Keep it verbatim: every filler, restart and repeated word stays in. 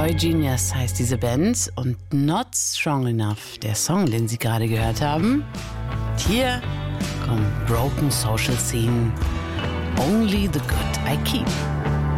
Boy Genius heißt diese Band und Not Strong Enough, der Song, den Sie gerade gehört haben. Hier kommt Broken Social Scene, Only the Good I Keep.